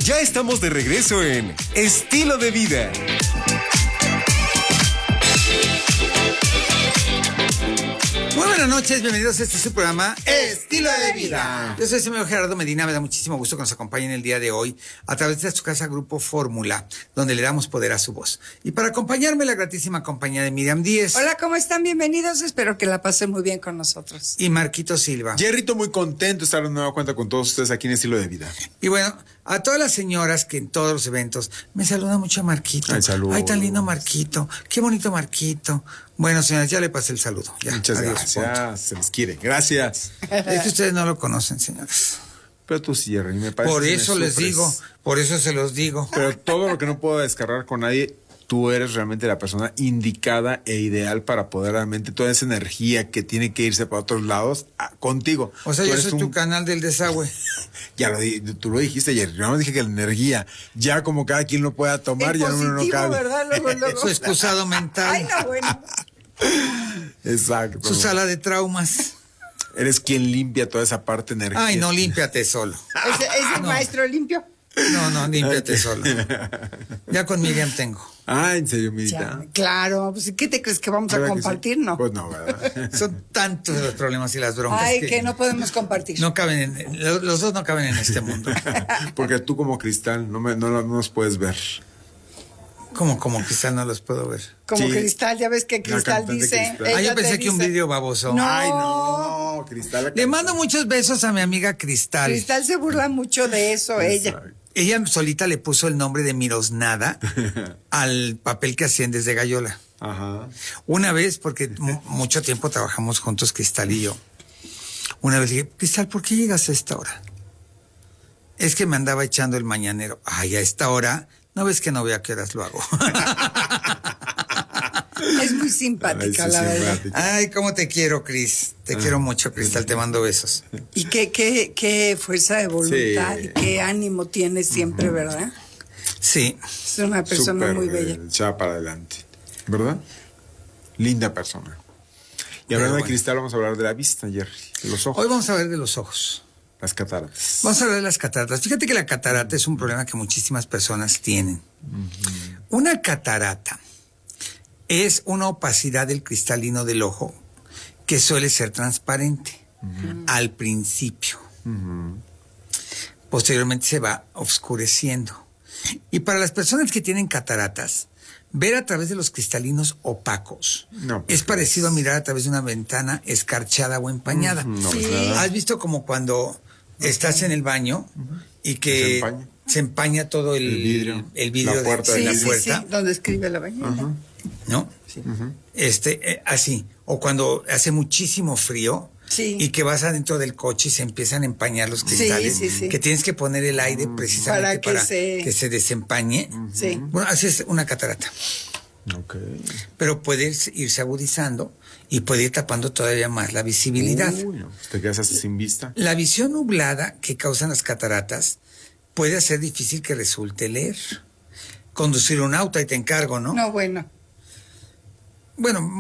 Ya estamos de regreso en Estilo de Vida. Muy buenas noches, bienvenidos a este su programa Estilo de Vida. Yo soy el señor Gerardo Medina, me da muchísimo gusto que nos acompañen el día de hoy a través de su casa Grupo Fórmula, donde le damos poder a su voz. Y para acompañarme la gratísima compañía de Miriam Díez. Hola, ¿cómo están? Bienvenidos, espero que la pasen muy bien con nosotros. Y Marquito Silva. Jerrito, muy contento de estar de nueva cuenta con todos ustedes aquí en Estilo de Vida. Y bueno, a todas las señoras que en todos los eventos me saluda mucho a Marquito. Ay, saludos. Ay, tan lindo Marquito, qué bonito Marquito. Bueno, señoras, ya le pasé el saludo. Ya, Muchas adiós, gracias, punto. se les quiere. Gracias. Es que ustedes no lo conocen, señores. Pero tú sí, Jerry, me parece Por que eso me les sufres. digo, por eso se los digo. Pero todo lo que no puedo descargar con nadie, tú eres realmente la persona indicada e ideal para poder realmente toda esa energía que tiene que irse para otros lados, contigo. O sea, Tú yo eres soy tu canal del desagüe. Ya tú lo dijiste, Jerry. Yo no dije que la energía, ya como cada quien lo pueda tomar, En ya uno no positivo, cabe. ¿verdad? Luego. Su excusado mental. Ay, no, bueno. Exacto. Su sala de traumas. Eres quien limpia toda esa parte energética. Ay, no, límpiate solo. ¿Es el maestro limpio? No, límpiate solo. Ya con Miriam tengo. Ah, ¿en serio, Mirita? Ya, claro, pues ¿qué te crees que vamos a ¿Verdad que compartir? sí? No. Pues no, ¿verdad? Son tantos los problemas y las broncas. Ay, que no podemos compartir. No caben los dos no caben en este mundo. Porque tú como Cristal no nos puedes ver. Como Cristal no los puedo ver. Como Sí. Cristal, ya ves que La Cristal cantante dice. Cristal. ella Yo pensé te que un dice- vidrio baboso. No. Ay, no, Cristal. Le mando muchos besos a mi amiga Cristal. Cristal se burla mucho de eso, ella. Exacto. Ella solita le puso el nombre de Mirosnada al papel que hacían desde Gallola. Ajá. Una vez, porque mucho tiempo trabajamos juntos, Cristal y yo. Una vez dije, Cristal, ¿por qué llegas a esta hora? Es que me andaba echando el mañanero. Ay, a esta hora, ¿no ves que no veo a qué horas lo hago? Es muy simpática, Ay, sí, la verdad. simpática. Ay, cómo te quiero, Cris. Te quiero mucho, Cristal, te mando besos. Y qué fuerza de voluntad Sí. y qué ánimo tiene siempre, ¿verdad? Sí. Es una persona Súper, muy bella. echada para adelante. ¿Verdad? Linda persona. Y hablando bueno. de Cristal, vamos a hablar de la vista, Jerry. De los ojos. Hoy vamos a ver de los ojos. Las cataratas. Vamos a hablar de las cataratas. Fíjate que la catarata es un problema que muchísimas personas tienen. Una catarata es una opacidad del cristalino del ojo que suele ser transparente al principio. Posteriormente se va oscureciendo. Y para las personas que tienen cataratas, ver a través de los cristalinos opacos No, pues, es parecido a mirar a través de una ventana escarchada o empañada. No, Sí. pues nada. ¿Has visto como cuando estás en el baño y que se empaña todo el vidrio La puerta de del la vidrio. puerta? Sí, donde escribe la bañera. ¿No? Así. O cuando hace muchísimo frío Sí. y que vas adentro del coche y se empiezan a empañar los cristales, sí. que tienes que poner el aire precisamente Para que que se desempañe. Sí. Bueno, así es una catarata. Ok. Pero puede irse agudizando y puede ir tapando todavía más la visibilidad. Uy, no, te quedas hasta sin vista. La visión nublada que causan las cataratas puede hacer difícil que resulte leer. Conducir un auto, y te encargo, ¿no? No, bueno. Bueno,